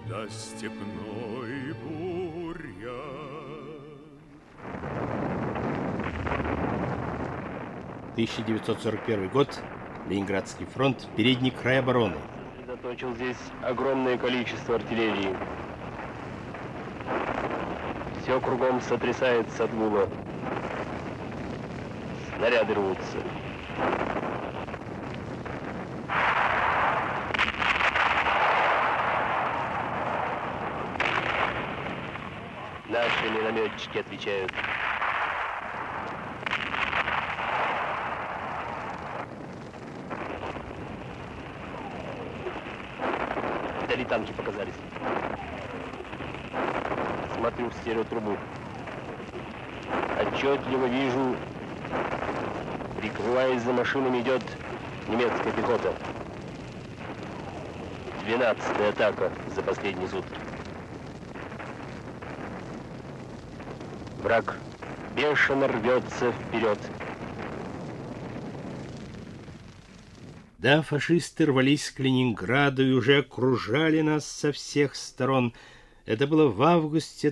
да степной бурьян. 1941 год. Ленинградский фронт. Передний край обороны. Сосредоточил здесь огромное количество артиллерии. Все кругом сотрясается от гула. Снаряды рвутся. Наши минометчики отвечают. Вдали танки показались. Смотрю в стереотрубу. Отчетливо вижу, прикрываясь за машинами, идет немецкая пехота. 12-я атака за последние сутки. Враг бешено рвется вперед. Да, фашисты рвались к Ленинграду и уже окружали нас со всех сторон. Это было в августе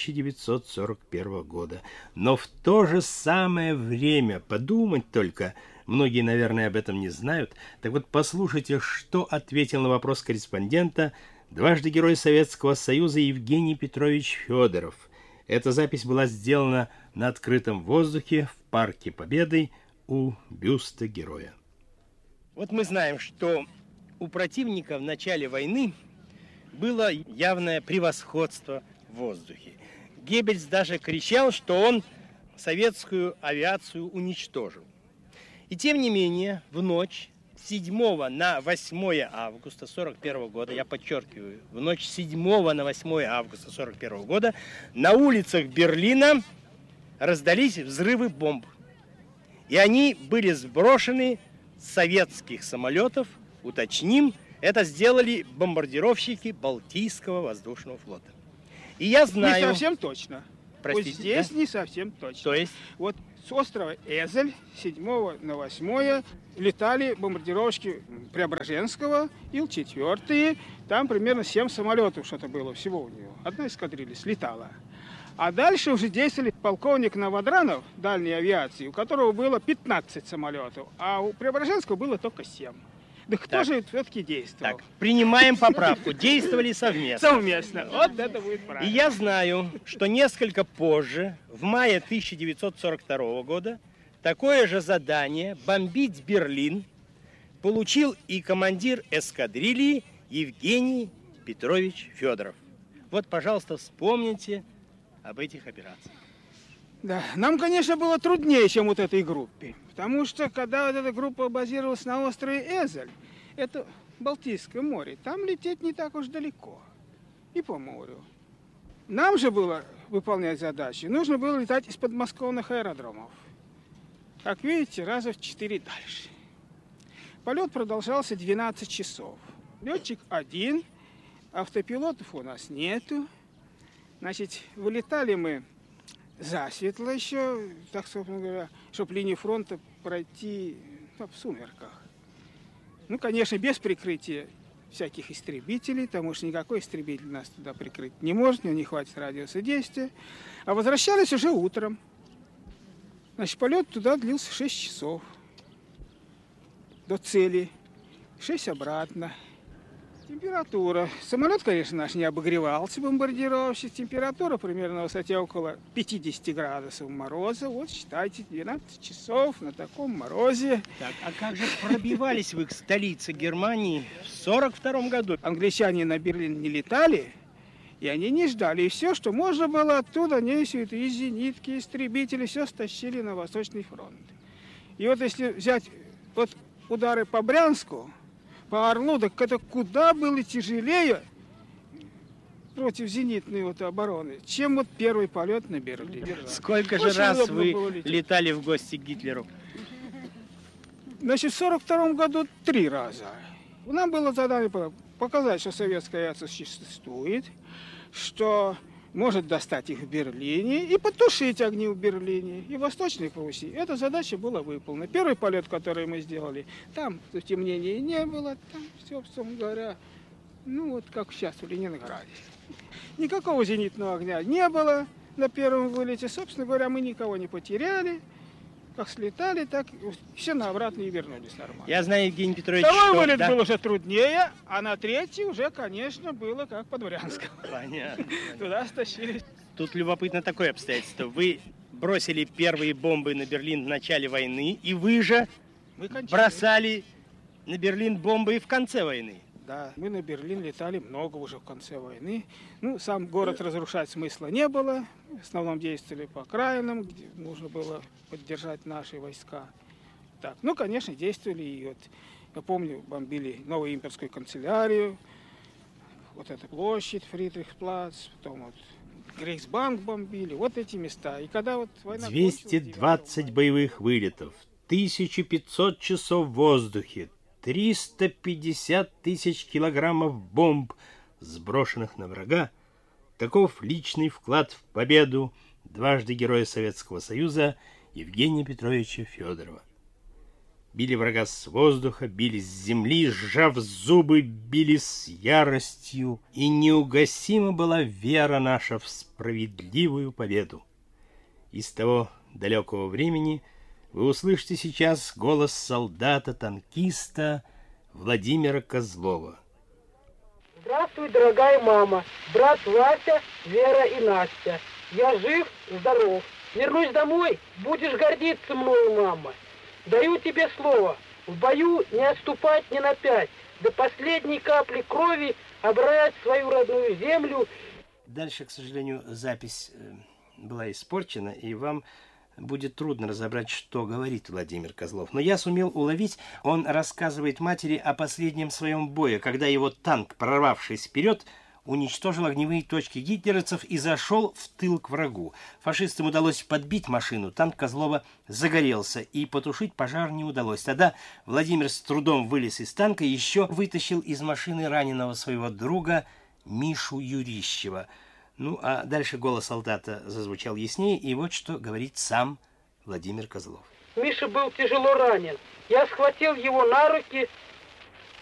1941 года. Но в то же самое время, подумать только, многие, наверное, об этом не знают, так вот послушайте, что ответил на вопрос корреспондента дважды Герой Советского Союза Евгений Петрович Федоров. Эта запись была сделана на открытом воздухе в Парке Победы у бюста героя. Вот мы знаем, что у противника в начале войны было явное превосходство в воздухе. Геббельс даже кричал, что он советскую авиацию уничтожил. И тем не менее, в ночь с 7 на 8 августа 1941 года, я подчеркиваю, в ночь с 7 на 8 августа 1941 года на улицах Берлина раздались взрывы бомб. И они были сброшены с советских самолетов, уточним, это сделали бомбардировщики Балтийского воздушного флота. И я знаю... Не совсем точно. Простите, вот здесь да? не совсем точно. То есть? Вот с острова Эзель 7 на 8 летали бомбардировщики Преображенского, Ил-4. Там примерно 7 самолетов что-то было всего у него. Одна эскадрилья слетала. А дальше уже действовали полковник Новодранов дальней авиации, у которого было 15 самолетов, а у Преображенского было только 7. Да кто Так. же все-таки действовал? Так, принимаем поправку. Действовали совместно. Совместно. Вот это будет И правильно. я знаю, что несколько позже, в мае 1942 года, такое же задание бомбить Берлин получил и командир эскадрильи Евгений Петрович Федоров. Вот, пожалуйста, вспомните об этих операциях. Да, нам, конечно, было труднее, чем вот этой группе. Потому что, когда вот эта группа базировалась на острове Эзель, это Балтийское море, там лететь не так уж далеко. И по морю. Нам же было выполнять задачи, нужно было летать из подмосковных аэродромов. Как видите, раза в 4 дальше. Полет продолжался 12 часов. Летчик один, автопилотов у нас нету. Значит, вылетали мы засветло еще, так, собственно говоря, чтобы линию фронта пройти в сумерках. Ну, конечно, без прикрытия всяких истребителей, потому что никакой истребитель нас туда прикрыть не может, у него не хватит радиуса действия. А возвращались уже утром. Значит, полет туда длился 6 часов до цели, 6 обратно. Температура. Самолет, конечно, наш не обогревался, бомбардировщик. Температура примерно на высоте около 50 градусов мороза. Вот считайте, 12 часов на таком морозе. Так, а как же пробивались вы к столице Германии в 1942 году? Англичане на Берлин не летали, и они не ждали. И все, что можно было оттуда, они все это, и зенитки, и истребители, все стащили на Восточный фронт. И вот если взять вот удары по Брянску, по Орлу, так это куда было тяжелее против зенитной вот обороны, чем вот первый полет на Берлин. Сколько же Очень раз удобно вы было лететь. летали в гости к Гитлеру? Значит, в 1942 году 3 раза. Нам было задание показать, что советская авиация существует, что может достать их в Берлине и потушить огни в Берлине и в Восточной Пруссии. Эта задача была выполнена. Первый полет, который мы сделали, там затемнения не было, там все, собственно говоря, Ну, вот как сейчас в Ленинграде. Никакого зенитного огня не было на первом вылете. Собственно говоря, мы никого не потеряли. Как слетали, так все на обратно и вернулись нормально. Я знаю, Евгений Петрович, Второй вылет был уже труднее, а на третий уже, конечно, было как под Брянском. Понятно. Туда стащились. Тут любопытно такое обстоятельство. Вы бросили первые бомбы на Берлин в начале войны, и вы же бросали на Берлин бомбы и в конце войны. Да, мы на Берлин летали много уже в конце войны. Ну, сам город разрушать смысла не было. В основном действовали по окраинам, где нужно было поддержать наши войска. Так, ну, конечно, действовали и вот, я помню, бомбили новую имперскую канцелярию, вот эта площадь, Фридрихсплац, потом вот Рейхсбанк бомбили, вот эти места. И когда вот война 220 боевых вылетов, 1500 часов в воздухе, 350 тысяч килограммов бомб, сброшенных на врага. Таков личный вклад в победу дважды Героя Советского Союза Евгения Петровича Федорова. Били врага с воздуха, били с земли, сжав зубы, били с яростью, и неугасима была вера наша в справедливую победу. Из того далекого времени вы услышите сейчас голос солдата-танкиста Владимира Козлова. Здравствуй, дорогая мама, брат Вася, Вера и Настя. Я жив, здоров. Вернусь домой, будешь гордиться мною, мама. Даю тебе слово, в бою не отступать ни на 5, до последней капли крови обрать свою родную землю. Дальше, к сожалению, запись была испорчена, и вам будет трудно разобрать, что говорит Владимир Козлов. Но я сумел уловить, он рассказывает матери о последнем своем бое, когда его танк, прорвавшись вперед, уничтожил огневые точки гитлеровцев и зашел в тыл к врагу. Фашистам удалось подбить машину, танк Козлова загорелся, и потушить пожар не удалось. Тогда Владимир с трудом вылез из танка и еще вытащил из машины раненого своего друга Мишу Юрищева. Ну, а дальше голос солдата зазвучал яснее, и вот что говорит сам Владимир Козлов. Миша был тяжело ранен. Я схватил его на руки